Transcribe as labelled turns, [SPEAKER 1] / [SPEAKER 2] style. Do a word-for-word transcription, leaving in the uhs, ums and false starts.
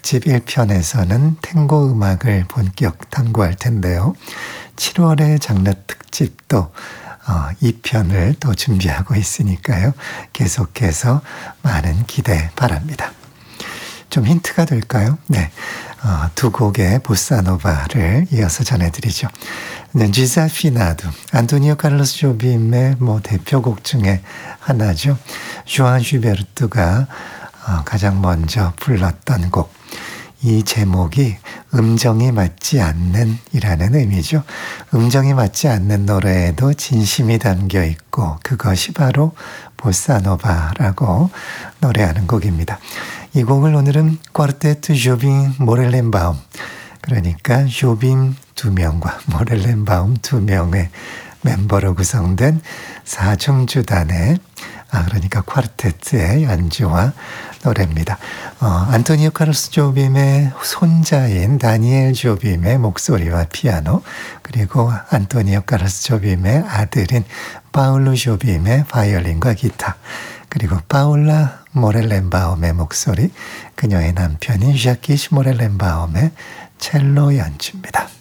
[SPEAKER 1] 특집 일 편에서는 탱고 음악을 본격 탐구할 텐데요. 칠월의 장르 특집도 어, 이 편을 또 준비하고 있으니까요. 계속해서 많은 기대 바랍니다. 좀 힌트가 될까요? 네, 어, 두 곡의 보사노바를 이어서 전해드리죠. 네, 지사피나두, 안토니오 카를로스 조빔의 뭐 대표곡 중에 하나죠. 조안 슈베르트가 어, 가장 먼저 불렀던 곡. 이 제목이 음정이 맞지 않는 이라는 의미죠. 음정이 맞지 않는 노래에도 진심이 담겨 있고 그것이 바로 보사노바라고 노래하는 곡입니다. 이 곡을 오늘은 쿼르테트 조빔 모렐렌바움, 그러니까 조빔 두 명과 모렐렌바움 두 명의 멤버로 구성된 사중주단의 아 그러니까 쿼르테트의 연주와 노래입니다. 어, 안토니오 카를로스 조빔의 손자인 다니엘 조빔의 목소리와 피아노, 그리고 안토니오 카를로스 조빔의 아들인 파울로 조빔의 바이올린과 기타, 그리고 파울라 모렐렌바움의 목소리, 그녀의 남편인 ዣ키시 모렐렌바움의 첼로 연주입니다.